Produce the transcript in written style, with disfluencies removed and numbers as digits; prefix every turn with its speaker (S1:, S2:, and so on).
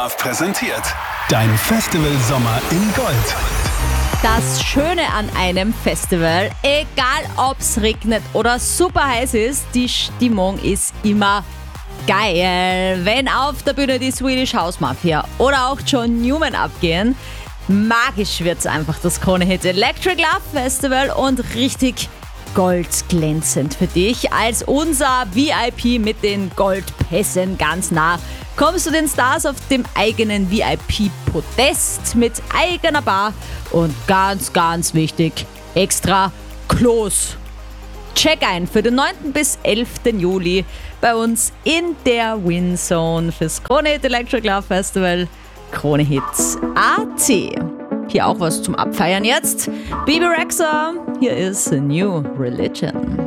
S1: Love präsentiert. Dein Festival Sommer in Gold.
S2: Das Schöne an einem Festival, egal ob's regnet oder super heiß ist, die Stimmung ist immer geil. Wenn auf der Bühne die Swedish House Mafia oder auch John Newman abgehen, magisch wird's einfach, das Krone-Hit Electric Love Festival, und richtig goldglänzend für dich. Als unser VIP mit den Goldpässen ganz nah kommst du den Stars auf dem eigenen VIP-Podest mit eigener Bar und ganz, ganz wichtig, extra Klos. Check ein für den 9. bis 11. Juli bei uns in der Winzone fürs Krone-Hit Electric Love Festival. KroneHits.at. Hier auch was zum Abfeiern jetzt. Bebe Rexha, hier ist A New Religion.